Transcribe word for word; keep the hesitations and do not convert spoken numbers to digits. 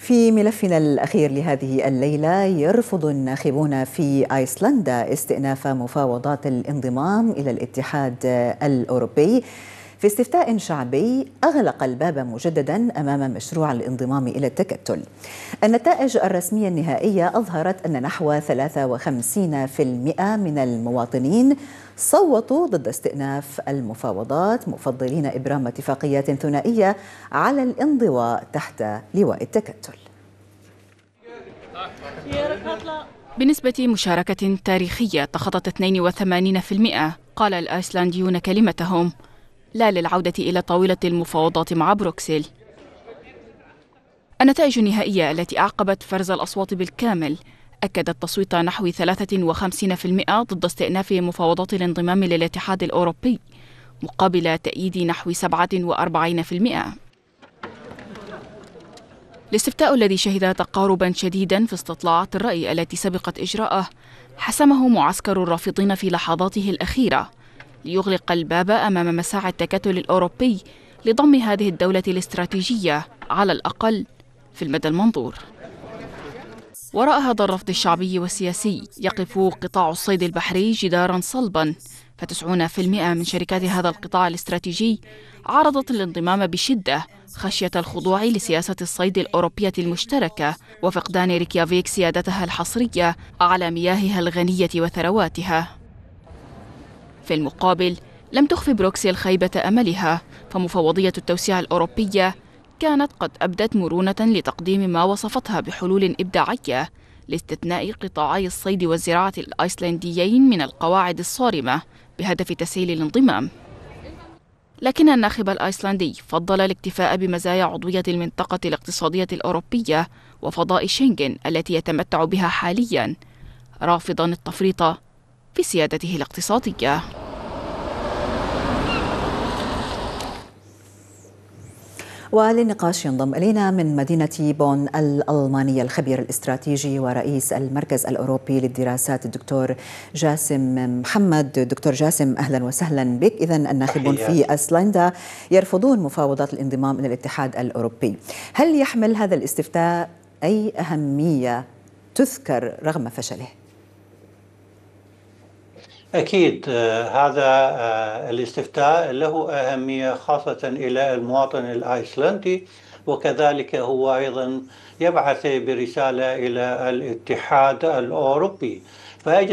في ملفنا الأخير لهذه الليلة، يرفض الناخبون في أيسلندا استئناف مفاوضات الانضمام إلى الاتحاد الأوروبي في استفتاء شعبي أغلق الباب مجددا أمام مشروع الانضمام إلى التكتل. النتائج الرسمية النهائية أظهرت أن نحو ثلاثة وخمسين بالمئة من المواطنين صوتوا ضد استئناف المفاوضات، مفضلين إبرام اتفاقيات ثنائية على الانضواء تحت لواء التكتل. بنسبة مشاركة تاريخية تخطت اثنين وثمانين بالمئة قال الأيسلنديون كلمتهم لا للعودة إلى طاولة المفاوضات مع بروكسل. النتائج النهائية التي أعقبت فرز الأصوات بالكامل أكدت تصويت نحو ثلاثة وخمسين بالمئة ضد استئناف مفاوضات الانضمام للاتحاد الأوروبي، مقابل تأييد نحو سبعة وأربعين بالمئة. الاستفتاء الذي شهد تقاربا شديدا في استطلاعات الرأي التي سبقت إجراءه حسمه معسكر الرافضين في لحظاته الأخيرة ليغلق الباب أمام مساعي التكتل الأوروبي لضم هذه الدولة الاستراتيجية على الأقل في المدى المنظور. وراء هذا الرفض الشعبي والسياسي يقف قطاع الصيد البحري جدارا صلبا، فتسعون بالمئة من شركات هذا القطاع الاستراتيجي عارضت الانضمام بشدة خشية الخضوع لسياسة الصيد الأوروبية المشتركة وفقدان ريكيافيك سيادتها الحصرية على مياهها الغنية وثرواتها. في المقابل لم تخف بروكسل خيبة أملها، فمفوضية التوسيع الأوروبية كانت قد أبدت مرونة لتقديم ما وصفتها بحلول إبداعية لاستثناء قطاعي الصيد والزراعة الأيسلنديين من القواعد الصارمة بهدف تسهيل الانضمام. لكن الناخب الأيسلندي فضل الاكتفاء بمزايا عضوية المنطقة الاقتصادية الأوروبية وفضاء شنغن التي يتمتع بها حالياً، رافضاً التفريط في سيادته الاقتصادية. وللنقاش ينضم إلينا من مدينة بون الألمانية الخبير الاستراتيجي ورئيس المركز الأوروبي للدراسات الدكتور جاسم محمد. دكتور جاسم، أهلا وسهلا بك. إذن الناخبون في أيسلندا يرفضون مفاوضات الانضمام إلى الاتحاد الأوروبي. هل يحمل هذا الاستفتاء أي أهمية تذكر رغم فشله؟ أكيد هذا الاستفتاء له أهمية خاصة إلى المواطن الأيسلندي، وكذلك هو أيضا يبعث برسالة إلى الاتحاد الأوروبي. فيجب